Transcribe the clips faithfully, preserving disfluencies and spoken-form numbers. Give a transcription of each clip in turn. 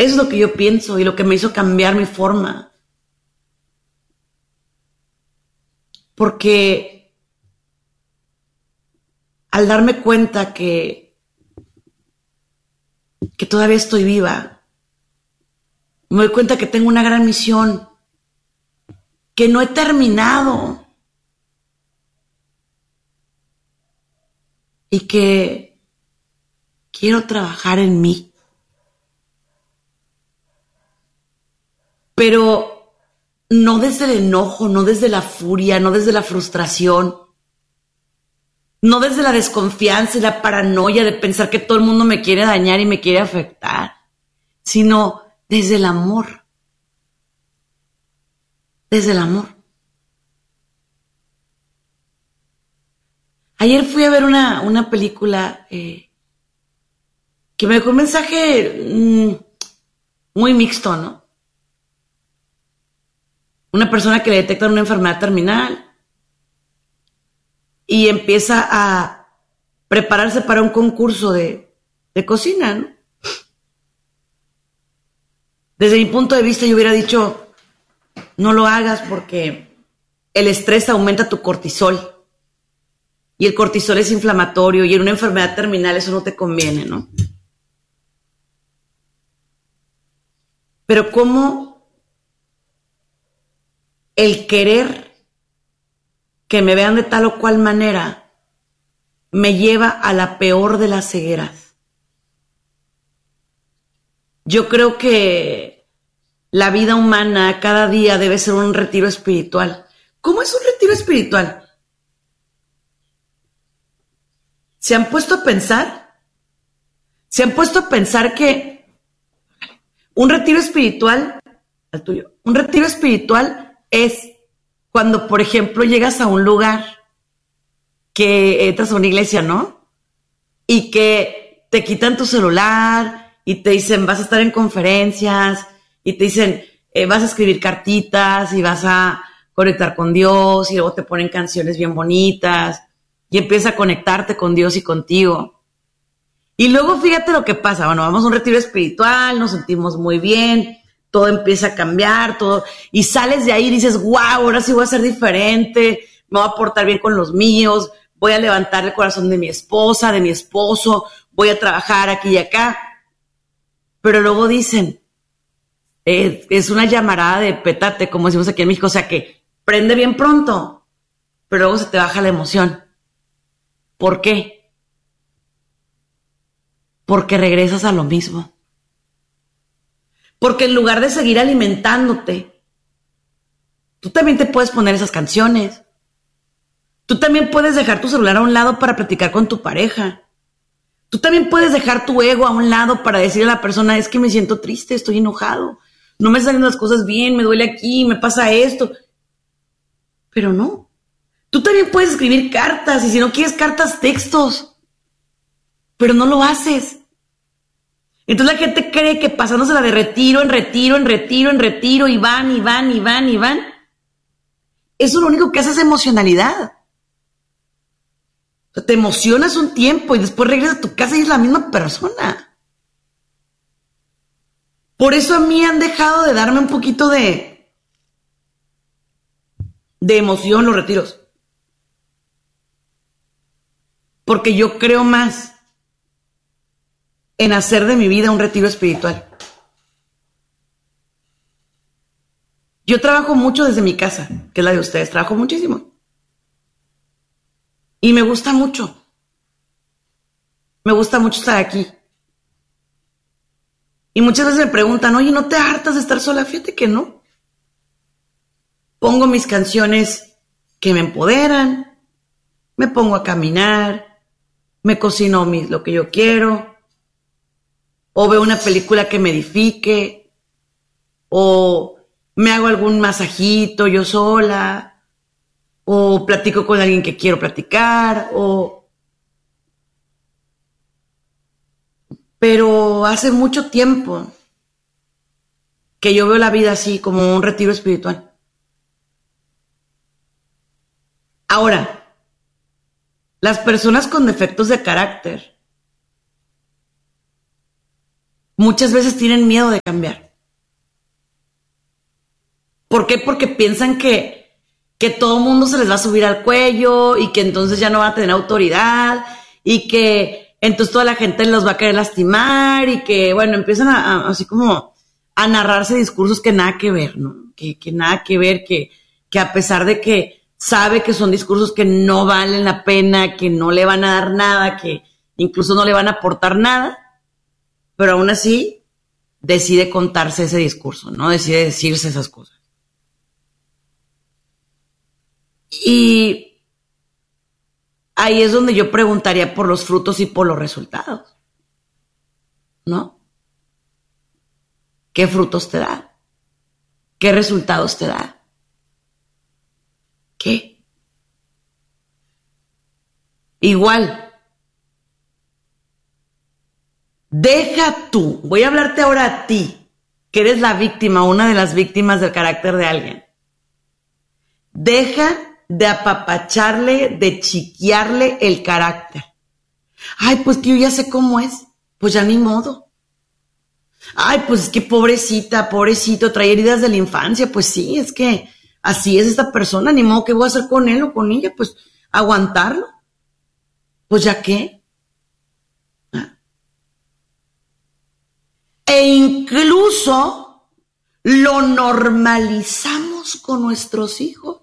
Eso es lo que yo pienso y lo que me hizo cambiar mi forma. Porque al darme cuenta que, que todavía estoy viva, me doy cuenta que tengo una gran misión, que no he terminado y que quiero trabajar en mí. Pero no desde el enojo, no desde la furia, no desde la frustración, no desde la desconfianza y la paranoia de pensar que todo el mundo me quiere dañar y me quiere afectar, sino desde el amor. Desde el amor. Ayer fui a ver una, una película eh, que me dejó un mensaje mmm, muy mixto, ¿no? Una persona que le detectan una enfermedad terminal y empieza a prepararse para un concurso de, de cocina, ¿no? Desde mi punto de vista yo hubiera dicho, no lo hagas porque el estrés aumenta tu cortisol y el cortisol es inflamatorio y en una enfermedad terminal eso no te conviene, ¿no? Pero cómo el querer que me vean de tal o cual manera me lleva a la peor de las cegueras. Yo creo que la vida humana cada día debe ser un retiro espiritual. ¿Cómo es un retiro espiritual? ¿Se han puesto a pensar? ¿Se han puesto a pensar que un retiro espiritual, al tuyo, un retiro espiritual es cuando, por ejemplo, llegas a un lugar que entras a una iglesia, ¿no? Y que te quitan tu celular y te dicen, vas a estar en conferencias y te dicen, eh, vas a escribir cartitas y vas a conectar con Dios y luego te ponen canciones bien bonitas y empieza a conectarte con Dios y contigo. Y luego fíjate lo que pasa, bueno, vamos a un retiro espiritual, nos sentimos muy bien, todo empieza a cambiar, todo, y sales de ahí y dices, wow, ahora sí voy a ser diferente, me voy a portar bien con los míos, voy a levantar el corazón de mi esposa, de mi esposo, voy a trabajar aquí y acá. Pero luego dicen, eh, es una llamarada de petate, como decimos aquí en México, o sea que prende bien pronto, pero luego se te baja la emoción. ¿Por qué? Porque regresas a lo mismo. Porque en lugar de seguir alimentándote, tú también te puedes poner esas canciones. Tú también puedes dejar tu celular a un lado para platicar con tu pareja. Tú también puedes dejar tu ego a un lado para decirle a la persona, es que me siento triste, estoy enojado, no me salen las cosas bien, me duele aquí, me pasa esto. Pero no. Tú también puedes escribir cartas y si no quieres cartas, textos. Pero no lo haces. Entonces la gente cree que pasándosela de retiro en retiro, en retiro, en retiro, y van, y van, y van, y van. Eso lo único que hace es emocionalidad. O sea, te emocionas un tiempo y después regresas a tu casa y es la misma persona. Por eso a mí han dejado de darme un poquito de, de emoción los retiros. Porque yo creo más en hacer de mi vida un retiro espiritual. Yo trabajo mucho desde mi casa, que es la de ustedes, trabajo muchísimo. Y me gusta mucho. Me gusta mucho estar aquí. Y muchas veces me preguntan, oye, ¿no te hartas de estar sola? Fíjate que no. Pongo mis canciones que me empoderan, me pongo a caminar, me cocino mis, lo que yo quiero, o veo una película que me edifique, o me hago algún masajito yo sola, o platico con alguien que quiero platicar, o... Pero hace mucho tiempo que yo veo la vida así, como un retiro espiritual. Ahora, las personas con defectos de carácter muchas veces tienen miedo de cambiar. ¿Por qué? Porque piensan que, que todo el mundo se les va a subir al cuello y que entonces ya no van a tener autoridad y que entonces toda la gente los va a querer lastimar y que, bueno, empiezan a, a así como a narrarse discursos que nada que ver, ¿no? Que, que nada que ver, que, que a pesar de que sabe que son discursos que no valen la pena, que no le van a dar nada, que incluso no le van a aportar nada, pero aún así decide contarse ese discurso, ¿no? Decide decirse esas cosas. Y ahí es donde yo preguntaría por los frutos y por los resultados, ¿no? ¿Qué frutos te da? ¿Qué resultados te da? ¿Qué? Igual. Deja tú, voy a hablarte ahora a ti, que eres la víctima, una de las víctimas del carácter de alguien. Deja de apapacharle, de chiquearle el carácter. Ay, pues que yo ya sé cómo es, pues ya ni modo. Ay, pues es que pobrecita, pobrecito, trae heridas de la infancia, pues sí, es que así es esta persona, ni modo, ¿qué voy a hacer con él o con ella? Pues aguantarlo. Pues ya qué. ¿Ah? E incluso lo normalizamos con nuestros hijos.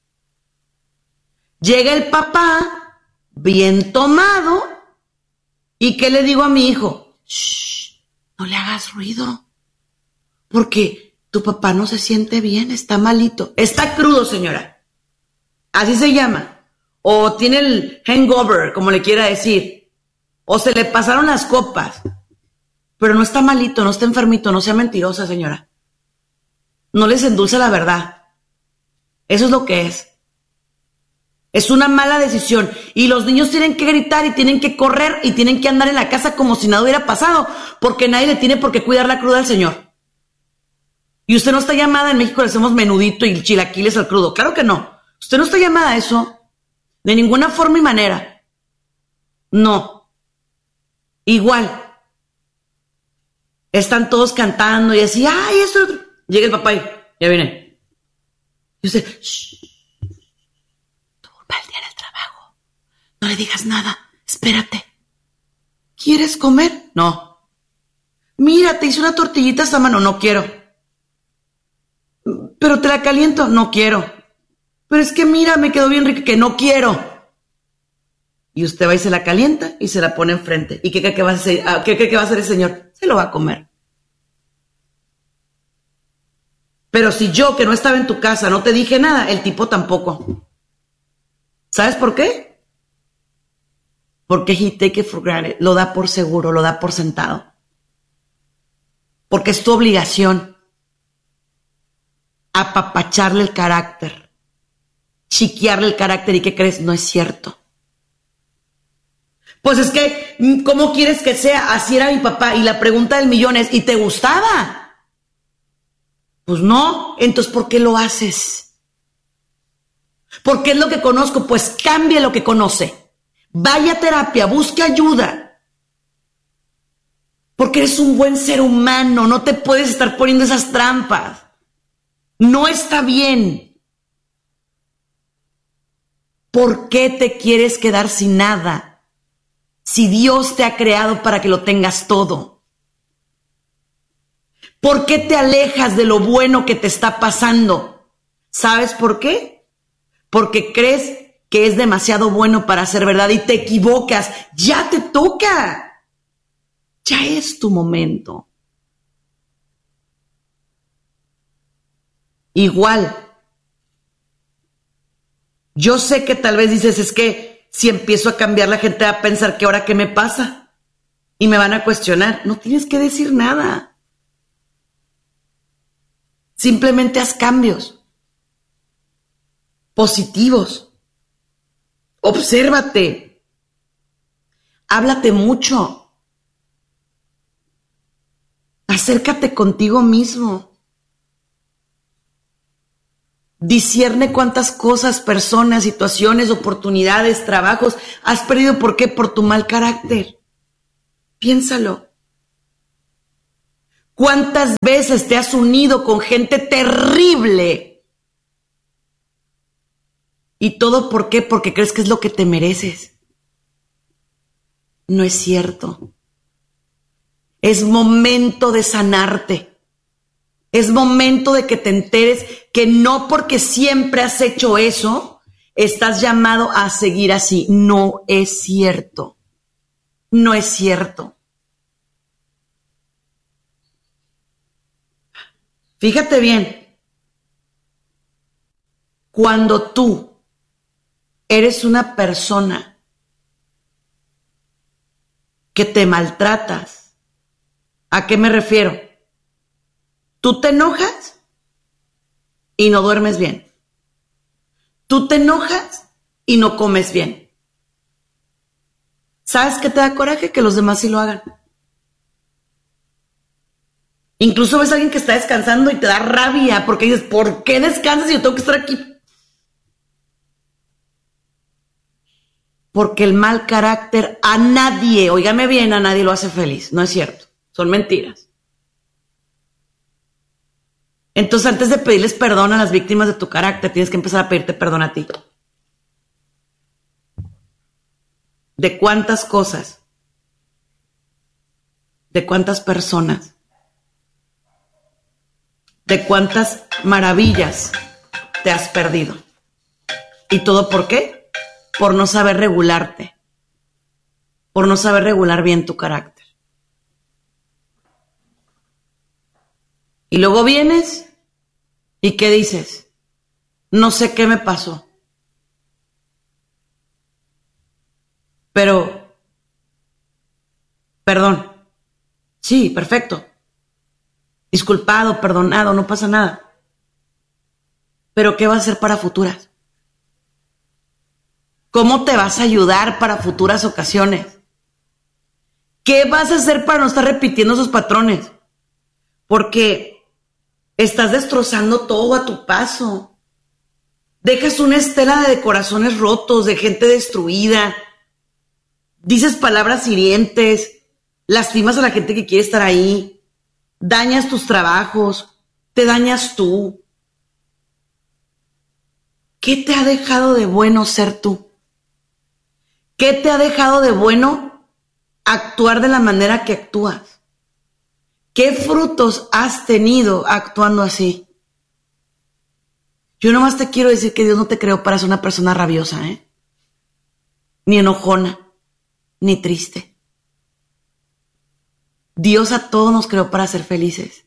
Llega el papá, bien tomado, ¿y qué le digo a mi hijo? Shh, no le hagas ruido, porque tu papá no se siente bien, está malito, está crudo, señora, así se llama, o tiene el hangover, como le quiera decir, o se le pasaron las copas, pero no está malito, no está enfermito, no sea mentirosa, señora, no les endulce la verdad, eso es lo que es. Es una mala decisión y los niños tienen que gritar y tienen que correr y tienen que andar en la casa como si nada hubiera pasado, porque nadie le tiene por qué cuidar la cruda al señor. Y usted no está llamada, en México le hacemos menudito y chilaquiles al crudo, claro que no. Usted no está llamada a eso, de ninguna forma y manera. No. Igual. Están todos cantando y así, ay, esto, otro. Llega el papá y ya viene. Y usted, shh. Al día del trabajo. No le digas nada. Espérate. ¿Quieres comer? No. Mira, te hice una tortillita esta mano. No quiero. Pero te la caliento. No quiero. Pero es que mira, me quedó bien rica. Que no quiero. Y usted va y se la calienta y se la pone enfrente. ¿Y qué cree que va a hacer, qué cree que va a hacer el señor? Se lo va a comer. Pero si yo, que no estaba en tu casa, no te dije nada, el tipo tampoco. ¿Sabes por qué? Porque he take it for granted, lo da por seguro, lo da por sentado. Porque es tu obligación apapacharle el carácter, chiquearle el carácter. ¿Y qué crees? No es cierto. Pues es que, ¿cómo quieres que sea? Así era mi papá. Y la pregunta del millón es, ¿y te gustaba? Pues no, entonces ¿por qué lo haces? Porque es lo que conozco, pues cambie lo que conoce. Vaya a terapia, busque ayuda. Porque eres un buen ser humano, no te puedes estar poniendo esas trampas. No está bien. ¿Por qué te quieres quedar sin nada? Si Dios te ha creado para que lo tengas todo. ¿Por qué te alejas de lo bueno que te está pasando? ¿Sabes por qué? Porque crees que es demasiado bueno para ser verdad y te equivocas. Ya te toca. Ya es tu momento. Igual. Yo sé que tal vez dices, es que si empiezo a cambiar la gente va a pensar que ahora qué me pasa y me van a cuestionar. No tienes que decir nada. Simplemente haz cambios positivos. Obsérvate. Háblate mucho. Acércate contigo mismo. Discierne cuántas cosas, personas, situaciones, oportunidades, trabajos has perdido. ¿Por qué? Por tu mal carácter. Piénsalo. ¿Cuántas veces te has unido con gente terrible? ¿Y todo por qué? Porque crees que es lo que te mereces. No es cierto. Es momento de sanarte. Es momento de que te enteres que no porque siempre has hecho eso, estás llamado a seguir así. No es cierto. No es cierto. Fíjate bien. Cuando tú eres una persona que te maltratas, ¿a qué me refiero? Tú te enojas y no duermes bien. Tú te enojas y no comes bien. ¿Sabes qué te da coraje? Que los demás sí lo hagan. Incluso ves a alguien que está descansando y te da rabia porque dices, ¿por qué descansas y yo tengo que estar aquí? Porque el mal carácter a nadie, óigame bien, a nadie lo hace feliz. No es cierto, son mentiras. Entonces, antes de pedirles perdón a las víctimas de tu carácter, tienes que empezar a pedirte perdón a ti. ¿De cuántas cosas? ¿De cuántas personas? ¿De cuántas maravillas te has perdido? ¿Y todo por qué? Por no saber regularte. Por no saber regular bien tu carácter. Y luego vienes y ¿qué dices? No sé qué me pasó. Pero, perdón. Sí, perfecto. Disculpado, perdonado, no pasa nada. Pero ¿qué vas a hacer para futuras? ¿Cómo te vas a ayudar para futuras ocasiones? ¿Qué vas a hacer para no estar repitiendo esos patrones? Porque estás destrozando todo a tu paso. Dejas una estela de corazones rotos, de gente destruida. Dices palabras hirientes. Lastimas a la gente que quiere estar ahí. Dañas tus trabajos. Te dañas tú. ¿Qué te ha dejado de bueno ser tú? ¿Qué te ha dejado de bueno actuar de la manera que actúas? ¿Qué frutos has tenido actuando así? Yo nomás te quiero decir que Dios no te creó para ser una persona rabiosa, ¿eh? Ni enojona, ni triste. Dios a todos nos creó para ser felices.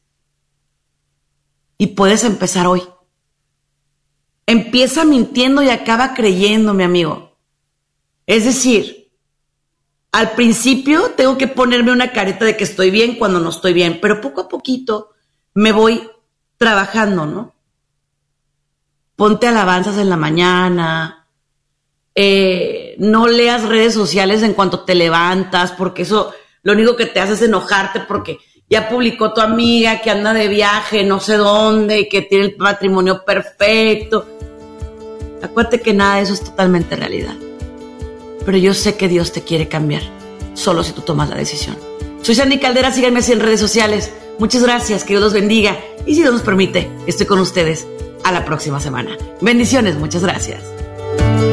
Y puedes empezar hoy. Empieza mintiendo y acaba creyendo, mi amigo. Es decir, al principio tengo que ponerme una careta de que estoy bien cuando no estoy bien, pero poco a poquito me voy trabajando, ¿no? Ponte alabanzas en la mañana, eh, no leas redes sociales en cuanto te levantas, porque eso lo único que te hace es enojarte porque ya publicó tu amiga que anda de viaje no sé dónde y que tiene el matrimonio perfecto. Acuérdate que nada de eso es totalmente realidad. Pero yo sé que Dios te quiere cambiar, solo si tú tomas la decisión. Soy Sandy Caldera, síganme así en redes sociales. Muchas gracias, que Dios los bendiga. Y si Dios nos permite, estoy con ustedes a la próxima semana. Bendiciones, muchas gracias.